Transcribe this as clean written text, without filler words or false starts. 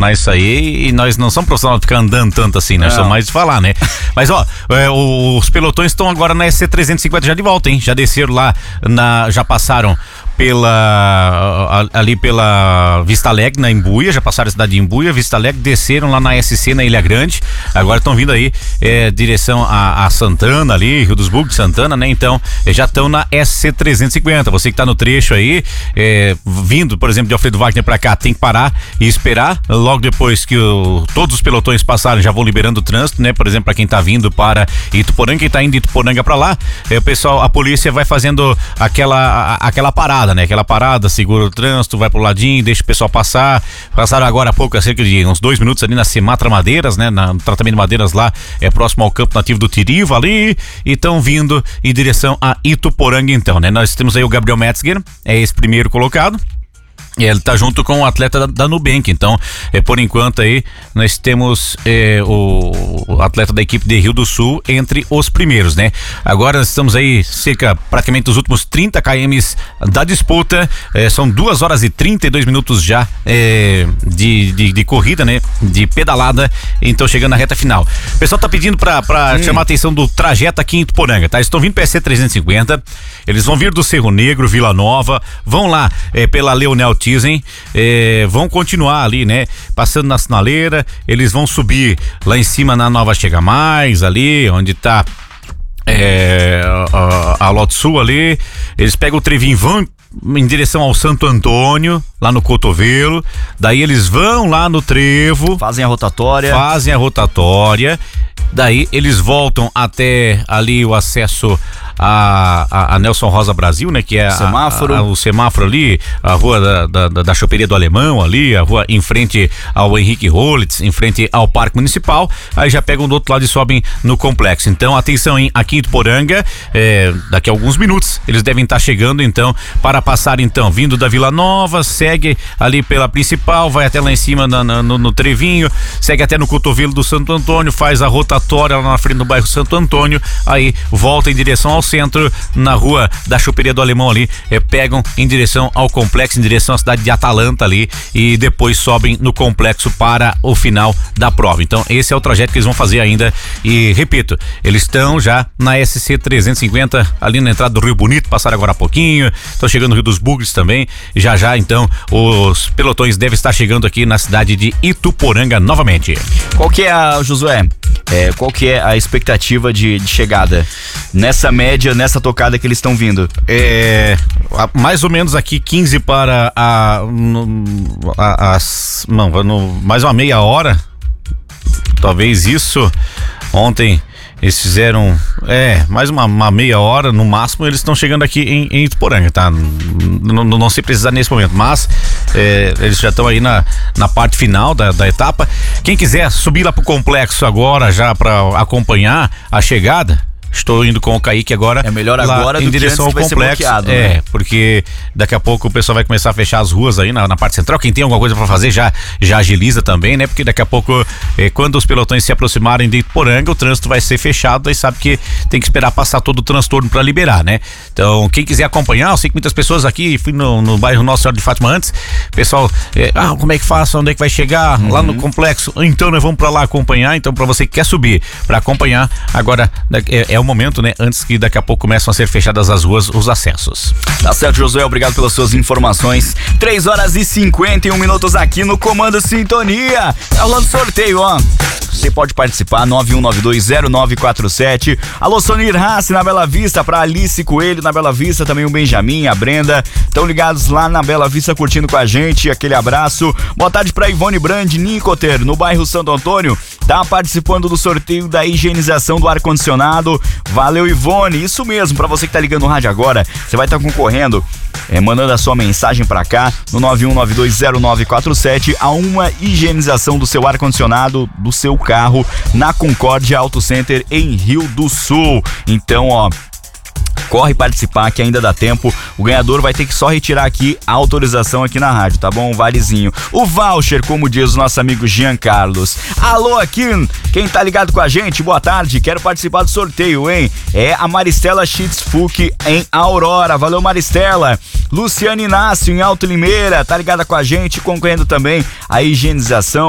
questionar isso aí, e nós não somos profissionais de ficar andando tanto assim, nós somos mais de falar, né? Mas ó, os pelotões estão agora na SC350 já de volta, hein? Já desceram lá, já passaram ali pela Vista Alegre, na Imbuia, já passaram a cidade de Imbuia, Vista Alegre, desceram lá na SC, na Ilha Grande, agora estão vindo aí direção a Santana ali, Rio dos Bugres, Santana, né? Então, já estão na SC 350, você que tá no trecho aí, vindo, por exemplo, de Alfredo Wagner pra cá, tem que parar e esperar, logo depois que todos os pelotões passarem, já vão liberando o trânsito, né? Por exemplo, pra quem tá vindo para Ituporanga, quem tá indo de Ituporanga pra lá, o pessoal, a polícia vai fazendo aquela parada, né? Aquela parada, segura o trânsito, vai pro ladinho, deixa o pessoal passar. Passaram agora há pouco, há cerca de uns 2 minutos ali na Sematra Madeiras, né? No tratamento de madeiras lá, próximo ao campo nativo do Tiriva ali, e estão vindo em direção a Ituporanga então, né? Nós temos aí o Gabriel Metzger, esse primeiro colocado. E ele tá junto com o atleta da Nubank, então, por enquanto aí, nós temos o atleta da equipe de Rio do Sul entre os primeiros, né? Agora nós estamos aí praticamente os últimos 30 km da disputa, são 2 horas e 32 minutos já de corrida, né? De pedalada, então chegando na reta final. O pessoal tá pedindo pra chamar a atenção do trajeto aqui em Ituporanga, tá? Eles estão vindo pra SC 350, eles vão vir do Cerro Negro, Vila Nova, vão lá pela Leonel Tizen, vão continuar ali, né? Passando na sinaleira, eles vão subir lá em cima na Nova Chega Mais, ali, onde tá a Lote Sul ali, eles pegam o Trevin, vão em direção ao Santo Antônio, lá no Cotovelo, daí eles vão lá no Trevo, fazem a rotatória, daí eles voltam até ali o acesso a Nelson Rosa Brasil, né? Que é o semáforo ali, a rua da Choperia do Alemão ali, a rua em frente ao Henrique Rolitz, em frente ao Parque Municipal, aí já pegam do outro lado e sobem no complexo. Então, atenção, aqui em Ituporanga, daqui a alguns minutos, eles devem estar chegando, então, para passar, então, vindo da Vila Nova, segue ali pela principal, vai até lá em cima no Trevinho, segue até no Cotovelo do Santo Antônio, faz a rotatória lá na frente do bairro Santo Antônio, aí volta em direção ao centro, na rua da Choperia do Alemão ali, pegam em direção ao complexo, em direção à cidade de Atalanta ali, e depois sobem no complexo para o final da prova. Então esse é o trajeto que eles vão fazer ainda, e repito, eles estão já na SC 350 ali na entrada do Rio Bonito, passaram agora há pouquinho, estão chegando no Rio dos Bugres também, já então os pelotões devem estar chegando aqui na cidade de Ituporanga novamente. Qual que é Josué, qual que é a expectativa de chegada nessa média, nessa tocada que eles estão vindo? Mais ou menos aqui 15 para mais uma meia hora, talvez isso. Ontem eles fizeram mais uma meia hora no máximo, eles estão chegando aqui em Ituporanga, tá? Não sei precisar nesse momento, mas eles já estão aí na parte final da etapa. Quem quiser subir lá pro complexo agora, já para acompanhar a chegada, estou indo com o Kaique agora. É melhor agora em direção ao complexo, né? Porque daqui a pouco o pessoal vai começar a fechar as ruas aí na parte central. Quem tem alguma coisa para fazer já agiliza também, né? Porque daqui a pouco, quando os pelotões se aproximarem de Ituporanga, o trânsito vai ser fechado, aí sabe que tem que esperar passar todo o transtorno para liberar, né? Então, quem quiser acompanhar, eu sei que muitas pessoas aqui, fui no bairro Nossa Senhora de Fátima antes, pessoal, como é que faço, onde é que vai chegar? Lá no complexo, então nós vamos para lá acompanhar. Então, para você que quer subir para acompanhar, agora o momento, né? Antes que daqui a pouco começam a ser fechadas as ruas, os acessos. Tá certo, Josué, obrigado pelas suas informações. 3 horas e 51 minutos aqui no Comando Sintonia. Tá rolando sorteio, ó. Você pode participar, 91920947. Alô, Sonir Rassi na Bela Vista, pra Alice Coelho na Bela Vista, também o Benjamin, a Brenda, estão ligados lá na Bela Vista curtindo com a gente, aquele abraço. Boa tarde pra Ivone Brand Nicoter, no bairro Santo Antônio, tá participando do sorteio da higienização do ar-condicionado. Valeu, Ivone, isso mesmo, pra você que tá ligando no rádio agora, você vai estar concorrendo, mandando a sua mensagem pra cá, no 91920947, a uma higienização do seu ar-condicionado, do seu carro, na Concórdia Auto Center em Rio do Sul. Então, ó, corre participar que ainda dá tempo. O ganhador vai ter que só retirar aqui a autorização aqui na rádio, tá bom? Um valezinho. O voucher, como diz o nosso amigo Jean Carlos. Alô, aqui, quem tá ligado com a gente, boa tarde, quero participar do sorteio, hein? É a Maristela Schitzfuck em Aurora. Valeu, Maristela. Luciane Inácio em Alto Limeira, tá ligada com a gente, concorrendo também a higienização